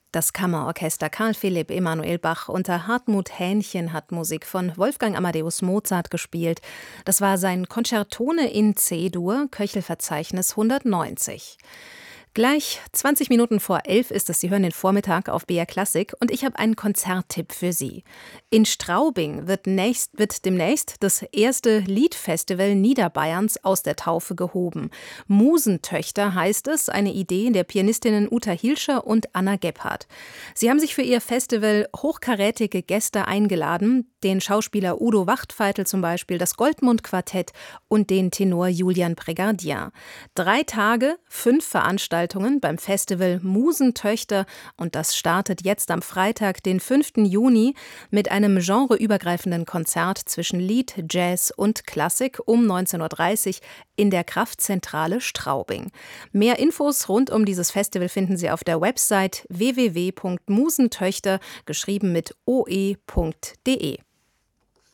Das Kammerorchester Carl Philipp Emanuel Bach unter Hartmut Hähnchen hat Musik von Wolfgang Amadeus Mozart gespielt. Das war sein Concertone in C-Dur, Köchelverzeichnis 190. Gleich 20 Minuten vor 11 ist es. Sie hören den Vormittag auf BR Klassik und ich habe einen Konzerttipp für Sie. In Straubing wird demnächst das erste Liedfestival Niederbayerns aus der Taufe gehoben. Musentöchter heißt es, eine Idee der Pianistinnen Uta Hilscher und Anna Gebhardt. Sie haben sich für ihr Festival hochkarätige Gäste eingeladen, den Schauspieler Udo Wachtfeitel zum Beispiel, das Goldmund-Quartett und den Tenor Julian Pregardien. 3 Tage, 5 Veranstaltungen beim Festival Musentöchter und das startet jetzt am Freitag, den 5. Juni, mit einem genreübergreifenden Konzert zwischen Lied, Jazz und Klassik um 19.30 Uhr in der Kraftzentrale Straubing. Mehr Infos rund um dieses Festival finden Sie auf der Website www.musentöchter, geschrieben mit oe.de.